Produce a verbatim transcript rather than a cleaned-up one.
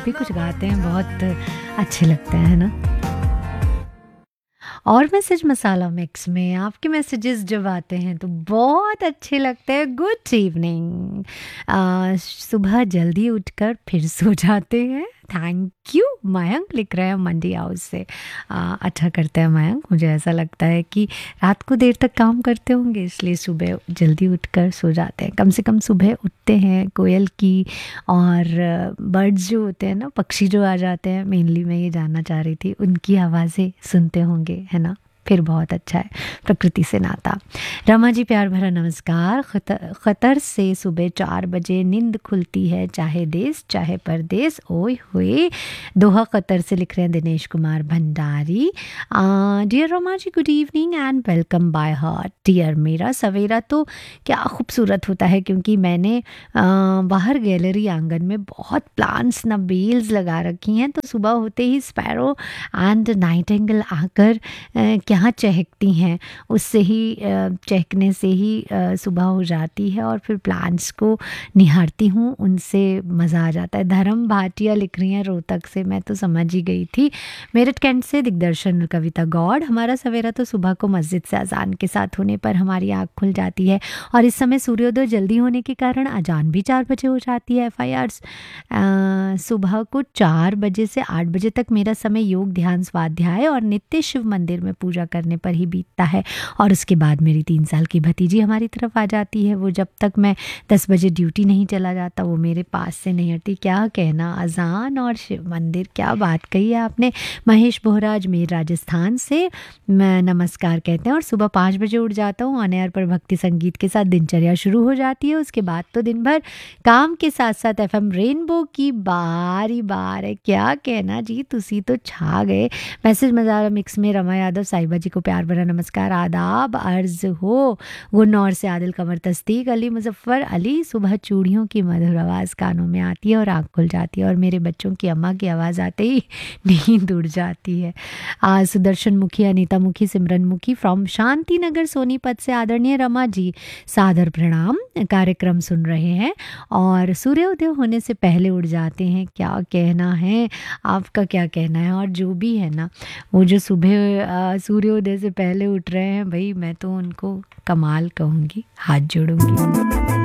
भी कुछ गाते हैं, बहुत अच्छे लगते हैं, है ना? और मैसेज मसाला मिक्स में आपके मैसेजेस जब आते हैं तो बहुत अच्छे लगते हैं। Good evening. सुबह जल्दी उठकर फिर सो जाते हैं। Thank you. मयंक लिख रहे हैं मंडी हाउस से। आ, अच्छा करते हैं मयंक, मुझे ऐसा लगता है कि रात को देर तक काम करते होंगे इसलिए सुबह जल्दी उठकर सो जाते हैं। कम से कम सुबह उठते हैं, कोयल की और बर्ड्स जो होते हैं ना, पक्षी जो आ जाते हैं, मेनली मैं ये जानना चाह रही थी, उनकी आवाज़ें सुनते होंगे, है ना? फिर बहुत अच्छा है प्रकृति से नाता। रमा जी प्यार भरा नमस्कार। खतर खतर से सुबह चार बजे नींद खुलती है, चाहे देश चाहे परदेश। ओए हुए, दोहा कतर से लिख रहे हैं Dinesh Kumar Bhandari. Dear Rama ji, good evening and welcome by heart. Dear, मेरा सवेरा तो क्या खूबसूरत होता है, क्योंकि मैंने आ, बाहर गैलरी आंगन में बहुत प्लांट्स नबील्स लगा रखी हैं, तो सुबह होते ही स्पैरो एंड नाइटिंगेल आकर आ, क्या चहकती हैं, उससे ही चहकने से ही सुबह हो जाती है और फिर प्लांट्स को निहारती हूँ, उनसे मज़ा आ जाता है। धर्म भाटिया लिख रही हैं रोहतक से, मैं तो समझ ही गई थी। मेरठ कैंट से दिग्दर्शन कविता गौड़, हमारा सवेरा तो सुबह को मस्जिद से अजान के साथ होने पर हमारी आँख खुल जाती है और इस समय सूर्योदय जल्दी होने के कारण अजान भी चार बजे हो जाती है। एफ आई आर्स सुबह को चार बजे से आठ बजे तक मेरा समय योग ध्यान स्वाध्याय और नित्य शिव मंदिर में पूजा करने पर ही बीतता है और उसके बाद मेरी तीन साल की भतीजी हमारी तरफ आ जाती है। वो जब तक मैं दस बजे ड्यूटी नहीं चला जाता वो मेरे पास से नहीं हटती। क्या कहना, अजान और शिव मंदिर, क्या बात कही है आपने। महेश बोहरा अजमेर राजस्थान से मैं नमस्कार कहते हैं और सुबह पाँच बजे उठ जाता हूँ। ऑन एयर पर भक्ति संगीत के साथ दिनचर्या शुरू हो जाती है। उसके बाद तो दिन भर काम के साथ साथ एफ एम रेनबो की बारी बार है। क्या कहना जी, तुसी तो छा गए। मैसेज मज़ारा मिक्स में रमा यादव साहिबा जी को प्यार भरा नमस्कार, आदाब अर्ज हो। गुन्नौर से आदिल कमर तस्दीक अली मुजफ्फर अली, सुबह चूड़ियों की मधुर आवाज़ कानों में आती है और आँख खुल जाती है और मेरे बच्चों की अम्मा की आवाज़ आते ही नींद उड़ जाती है। आज सुदर्शन मुखी, अनीता मुखी, सिमरन मुखी फ्रॉम शांति नगर सोनीपत से आदरणीय रमा जी सादर प्रणाम। कार्यक्रम सुन रहे हैं और सूर्योदय होने से पहले उड़ जाते हैं। क्या कहना है आपका, क्या कहना है। और जो भी है ना, वो जो सुबह सूर्योदय से पहले उठ रहे हैं भाई, मैं तो उनको कमाल कहूँगी, हाथ जोड़ूंगी।